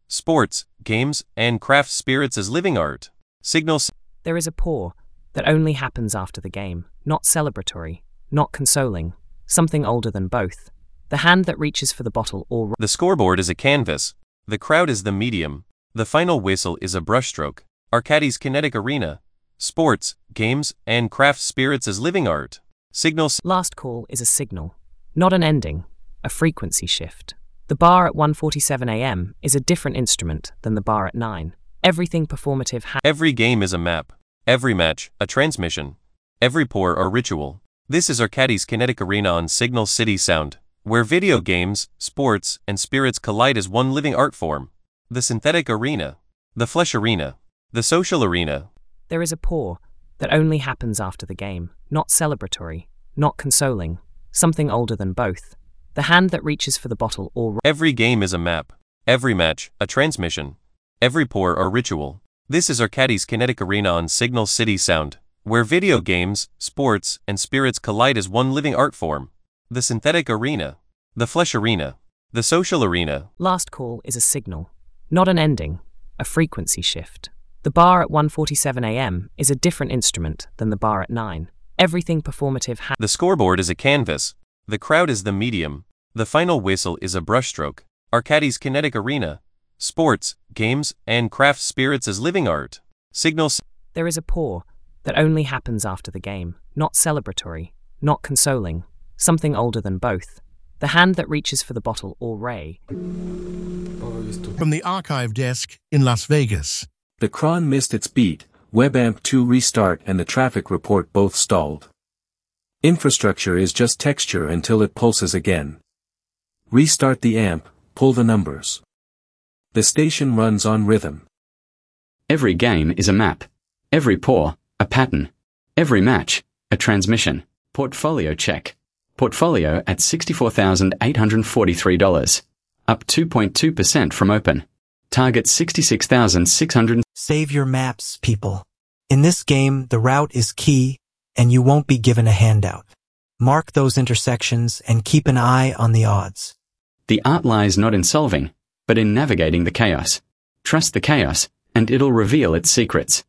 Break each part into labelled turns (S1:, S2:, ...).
S1: sports, games, and craft spirits as living art. Signal.
S2: There is a pour that only happens after the game, not celebratory, not consoling, something older than both. The hand that reaches for the bottle or...
S1: The scoreboard is a canvas. The crowd is the medium. The final whistle is a brushstroke. Arcadis Kinetic Arena. Sports, games, and craft spirits as living art. Signal.
S2: Last call is a signal, not an ending, a frequency shift. The bar at 1:47 a.m. is a different instrument than the bar at 9. Everything performative
S1: Every game is a map. Every match, a transmission. Every pour, a ritual. This is Arcadis Kinetic Arena on Signal City Sound, where video games, sports, and spirits collide as one living art form. The synthetic arena. The flesh arena. The social arena.
S2: There is a pour that only happens after the game, not celebratory, not consoling, something older than both. The hand that reaches for the bottle or...
S1: Every game is a map. Every match, a transmission. Every pour, a ritual. This is Arcadis Kinetic Arena on Signal City Sound, where video games, sports, and spirits collide as one living art form. The synthetic arena. The flesh arena. The social arena.
S2: Last call is a signal, not an ending, a frequency shift. The bar at 1:47 a.m. is a different instrument than the bar at 9. Everything performative
S1: The scoreboard is a canvas. The crowd is the medium. The final whistle is a brushstroke. Arcadis Kinetic Arena. Sports, games, and craft spirits as living art. Signal.
S2: There is a pour that only happens after the game, not celebratory, not consoling, something older than both. The hand that reaches for the bottle or ray.
S3: From the archive desk in Las Vegas.
S4: The cron missed its beat, WebAMP 2 restart and the traffic report both stalled. Infrastructure is just texture until it pulses again. Restart the AMP, pull the numbers. The station runs on rhythm.
S5: Every game is a map. Every pour, a pattern. Every match, a transmission. Portfolio check. Portfolio at $64,843. Up 2.2% from open. Target 66,600.
S6: Save your maps, people. In this game, the route is key, and you won't be given a handout. Mark those intersections and keep an eye on the odds.
S5: The art lies not in solving, but in navigating the chaos. Trust the chaos, and it'll reveal its secrets.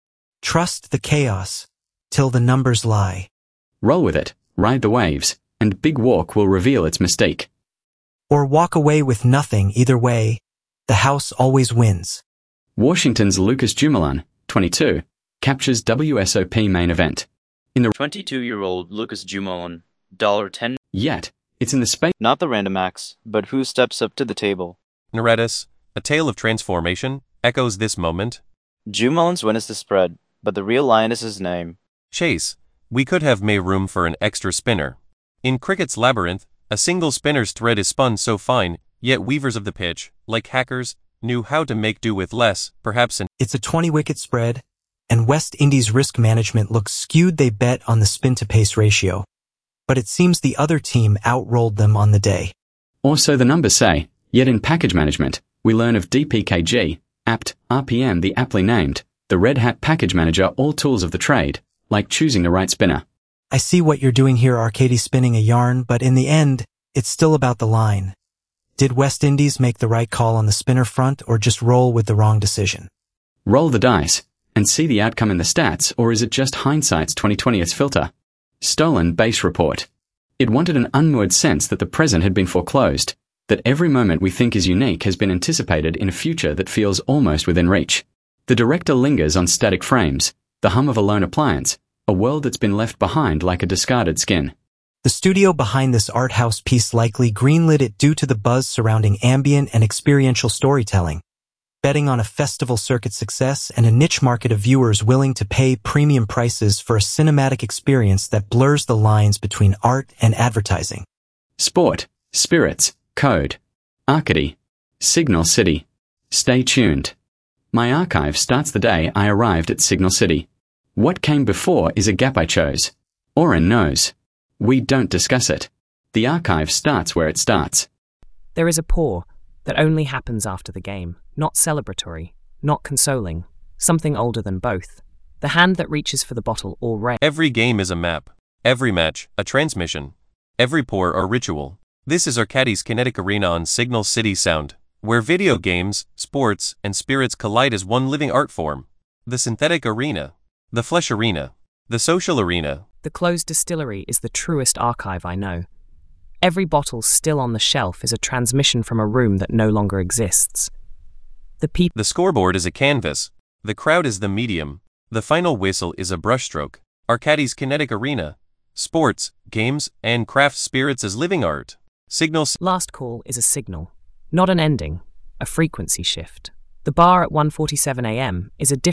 S6: Trust the chaos, till the numbers lie.
S5: Roll with it, ride the waves, and Big Walk will reveal its mystique.
S6: Or walk away with nothing either way. The house always wins.
S5: Washington's Lucas Dumoulin, 22, captures WSOP main event. In the
S7: 22-year-old Lucas Dumoulin, $10.
S5: Yet, it's in the space.
S7: Not the random acts, but who steps up to the table.
S1: Neretis, A Tale of Transformation, echoes this moment.
S7: Dumoulin's win is the spread, but the real lion is his name.
S1: Chase, we could have made room for an extra spinner. In cricket's labyrinth, a single spinner's thread is spun so fine, yet weavers of the pitch, like hackers, knew how to make do with less, perhaps
S6: It's a 20-wicket spread, and West Indies' risk management looks skewed. They bet on the spin-to-pace ratio. But it seems the other team outrolled them on the day.
S5: Or so the numbers say, yet in package management, we learn of DPKG, apt, RPM the aptly named, the Red Hat package manager, all tools of the trade, like choosing the right spinner.
S6: I see what you're doing here, Arcady, spinning a yarn, but in the end, it's still about the line. Did West Indies make the right call on the spinner front or just roll with the wrong decision?
S5: Roll the dice, and see the outcome in the stats, or is it just hindsight's 2020th filter? Stolen base report. It wanted an unmoored sense that the present had been foreclosed, that every moment we think is unique has been anticipated in a future that feels almost within reach. The director lingers on static frames, the hum of a lone appliance, a world that's been left behind like a discarded skin.
S6: The studio behind this art house piece likely greenlit it due to the buzz surrounding ambient and experiential storytelling, betting on a festival circuit success and a niche market of viewers willing to pay premium prices for a cinematic experience that blurs the lines between art and advertising.
S5: Sport, spirits, code, Arcady, Signal City. Stay tuned. My archive starts the day I arrived at Signal City. What came before is a gap I chose. Oren knows. We don't discuss it. The archive starts where it starts.
S2: There is a pour that only happens after the game, not celebratory, not consoling, something older than both. The hand that reaches for the bottle or ray.
S1: Every game is a map. Every match, a transmission. Every pour, a ritual. This is Arcadis Kinetic Arena on Signal City Sound, where video games, sports, and spirits collide as one living art form. The synthetic arena, the flesh arena, the social arena.
S2: The closed distillery is the truest archive I know. Every bottle still on the shelf is a transmission from a room that no longer exists.
S1: The scoreboard is a canvas, the crowd is the medium, the final whistle is a brushstroke. Arcadis Kinetic Arena, sports, games, and craft spirits as living art.
S2: Last call is a signal, not an ending, a frequency shift. The bar at 1:47 a.m. is a different